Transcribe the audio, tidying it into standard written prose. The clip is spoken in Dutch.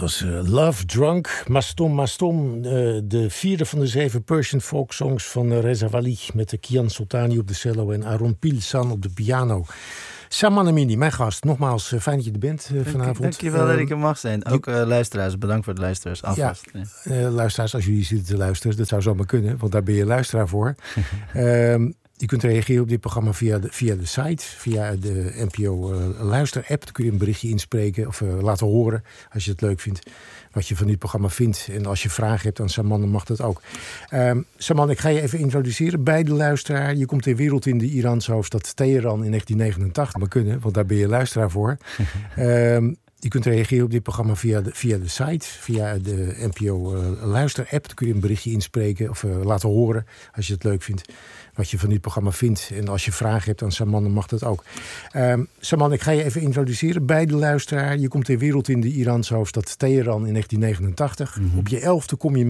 was Love Drunk, Mastom Mastom. De vierde van de 7 Persian folk songs van Reza Wali. Met Kian Soltani op de cello en Aaron Pilsan op de piano. Saman Amini, mijn gast. Nogmaals, fijn dat je er bent vanavond. Dankjewel dat ik er mag zijn. Ook luisteraars, bedankt voor het luisteraars. Alvast. Ja, luisteraars, als jullie zitten te luisteren, dat zou zomaar kunnen. Want daar ben je luisteraar voor. Je kunt reageren op dit programma via de site, via de NPO Luister-app. Dan kun je een berichtje inspreken of laten horen, als je het leuk vindt, wat je van dit programma vindt. En als je vragen hebt aan Saman, dan mag dat ook. Saman, ik ga je even introduceren bij de luisteraar. Je komt ter wereld in de Iraanse hoofdstad Teheran in 1989. Maar kunnen, want daar ben je luisteraar voor. Je kunt reageren op dit programma via de site, via de NPO Luister-app. Dan kun je een berichtje inspreken of laten horen, als je het leuk vindt, wat je van dit programma vindt. En als je vragen hebt aan Saman, dan mag dat ook. Saman, ik ga je even introduceren bij de luisteraar. Je komt ter wereld in de Iraanse hoofdstad Teheran in 1989. Op je 11e kom je